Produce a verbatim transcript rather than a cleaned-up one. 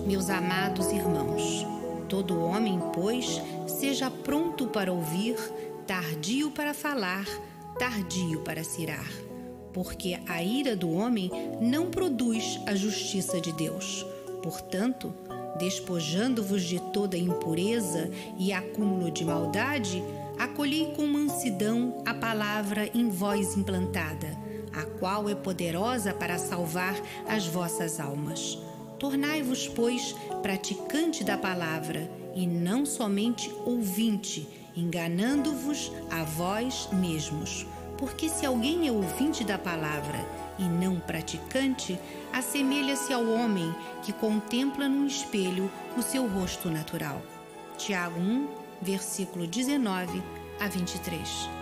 Meus amados irmãos, todo homem, pois, seja pronto para ouvir, tardio para falar, tardio para se irar. Porque a ira do homem não produz a justiça de Deus. Portanto, despojando-vos de toda impureza e acúmulo de maldade, acolhei com mansidão a palavra em vós implantada, a qual é poderosa para salvar as vossas almas. Tornai-vos, pois, praticante da palavra, e não somente ouvinte, enganando-vos a vós mesmos. Porque se alguém é ouvinte da palavra e não praticante, assemelha-se ao homem que contempla num espelho o seu rosto natural. Tiago um, versículo dezenove a vinte e três.